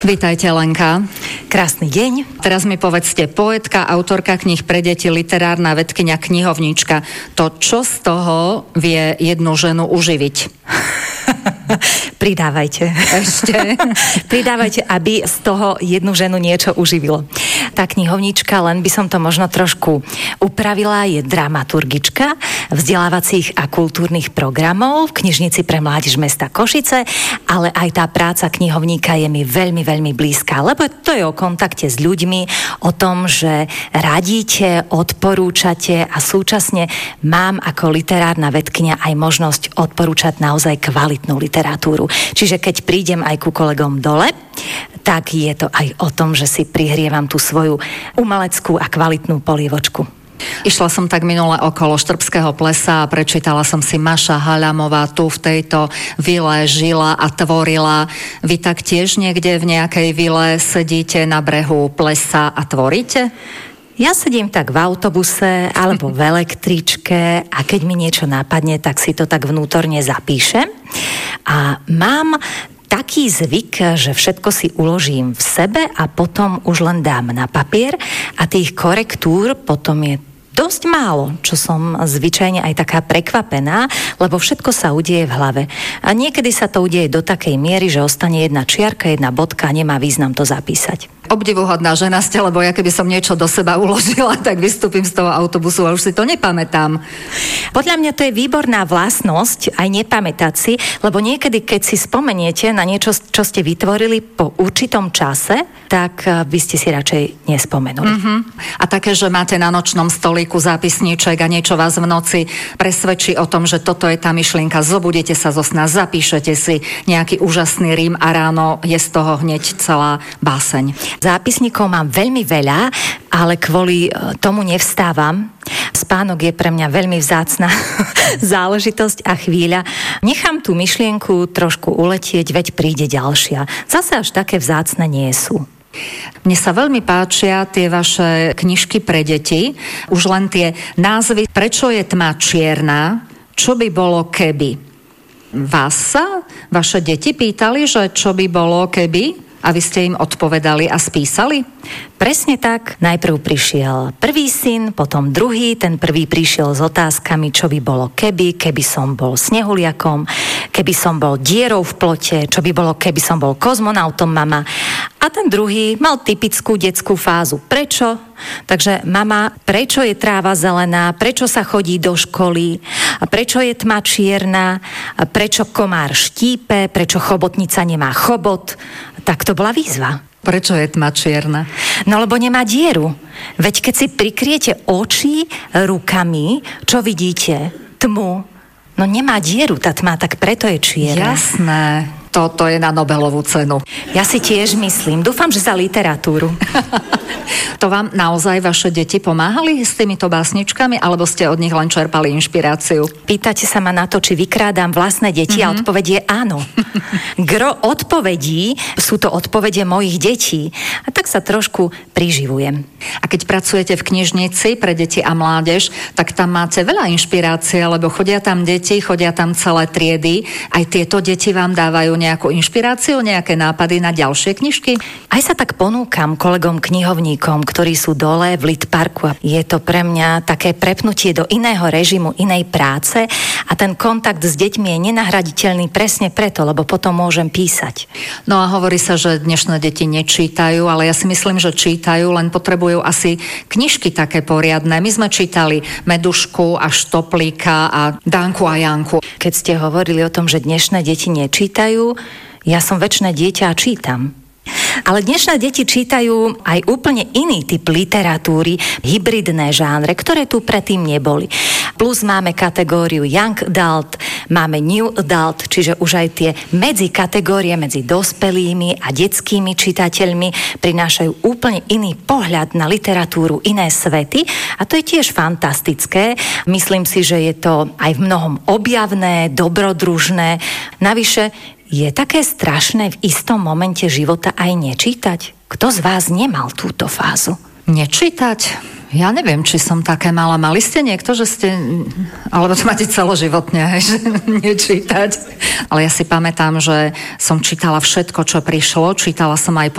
Vítajte, Lenka. Krásny deň. Teraz mi povedzte, poetka, autorka kníh pre deti, literárna vedkyňa, knihovnička. To čo z toho vie jednu ženu uživiť? Pridávajte. Ešte? Pridávajte, aby z toho jednu ženu niečo uživilo. Tá knihovnička, len by som to možno trošku upravila, je dramaturgička vzdelávacích a kultúrnych programov v knižnici pre mládež mesta Košice, ale aj tá práca knihovníka je mi veľmi, veľmi blízka, lebo to je o kontakte s ľuďmi, o tom, že radíte, odporúčate a súčasne mám ako literárna vedkyňa aj možnosť odporúčať naozaj kvalitnú literatúru. Čiže keď prídem aj ku kolegom dole, tak je to aj o tom, že si prihrievam tú svoju umeleckú a kvalitnú polievočku. Išla som tak minule okolo Štrbského plesa a prečítala som si Maša Haľamová tu v tejto vile žila a tvorila. Vy tak tiež niekde v nejakej vile sedíte na brehu plesa a tvoríte? Ja sedím tak v autobuse alebo v električke a keď mi niečo napadne, tak si to tak vnútorne zapíšem. A mám taký zvyk, že všetko si uložím v sebe a potom už len dám na papier a tých korektúr potom je dosť málo, čo som zvyčajne aj taká prekvapená, lebo všetko sa udeje v hlave. A niekedy sa to udeje do takej miery, že ostane jedna čiarka, jedna bodka a nemá význam to zapísať. Obdivuhodná žena ste, lebo ja keby som niečo do seba uložila, tak vystúpim z toho autobusu a už si to nepamätám. Podľa mňa to je výborná vlastnosť aj nepamätať si, lebo niekedy, keď si spomeniete na niečo, čo ste vytvorili po určitom čase, tak by ste si radšej nespomenuli. A také, že máte na nočnom stolíku zápisníček a niečo vás v noci presvedčí o tom, že toto je tá myšlienka, zobudíte sa zo sna, zapíšete si nejaký úžasný rím a ráno je z toho hneď celá báseň. Zápisníkov mám veľmi veľa, ale kvôli tomu nevstávam. Spánok je pre mňa veľmi vzácna záležitosť a chvíľa. Nechám tú myšlienku trošku uletieť, veď príde ďalšia. Zase až také vzácne nie sú. Mne sa veľmi páčia tie vaše knižky pre deti. Už len tie názvy. Prečo je tma čierna? Čo by bolo keby? Vás sa vaše deti pýtali, že čo by bolo keby? A vy ste im odpovedali a spísali? Presne tak. Najprv prišiel prvý syn, potom druhý. Ten prvý prišiel s otázkami, čo by bolo keby som bol snehuliakom, keby som bol dierou v plote, čo by bolo, keby som bol kozmonautom, mama. A ten druhý mal typickú detskú fázu. Prečo? Takže mama, prečo je tráva zelená? Prečo sa chodí do školy? A prečo je tma čierna? A prečo komár štípe? Prečo chobotnica nemá chobot? Tak to bola výzva. Prečo je tma čierna? No lebo nemá dieru. Veď keď si prikriete oči rukami, čo vidíte? Tmu. No nemá dieru tá tma, tak preto je čierna. Jasné. Toto je na Nobelovú cenu. Ja si tiež myslím. Dúfam, že za literatúru. To vám naozaj vaše deti pomáhali s týmito básničkami, alebo ste od nich len čerpali inšpiráciu? Pýtate sa ma na to, či vykrádam vlastné deti a odpoveď je áno. Gro odpovedí sú to odpovede mojich detí. A tak sa trošku priživujem. A keď pracujete v knižnici pre deti a mládež, tak tam máte veľa inšpirácie, lebo chodia tam deti, chodia tam celé triedy. Aj tieto deti vám dávajú nejakú inšpiráciu, nejaké nápady na ďalšie knižky? Aj sa tak ponúkam kolegom knihovníkom, ktorí sú dole v Litparku. Je to pre mňa také prepnutie do iného režimu, inej práce a ten kontakt s deťmi je nenahraditeľný presne preto, lebo potom môžem písať. No a hovorí sa, že dnešné deti nečítajú, ale ja si myslím, že čítajú, len potrebujú asi knižky také poriadne. My sme čítali Medušku a Štoplíka a Danku a Janku. Keď ste hovorili o tom, že dnešné deti nečítajú, ja som večné dieťa a čítam. Ale dnešné deti čítajú aj úplne iný typ literatúry, hybridné žánre, ktoré tu predtým neboli. Plus máme kategóriu Young Adult, máme New Adult, čiže už aj tie medzikategórie medzi dospelými a detskými čitateľmi prinášajú úplne iný pohľad na literatúru, iné svety a to je tiež fantastické. Myslím si, že je to aj v mnohom objavné, dobrodružné. Navyše je také strašné v istom momente života aj nečítať? Kto z vás nemal túto fázu? Nečítať? Ja neviem, či som také mala. Mali ste niekto, že ste... Alebo to máte celoživotne, hej, že nečítať. Ale ja si pamätám, že som čítala všetko, čo prišlo. Čítala som aj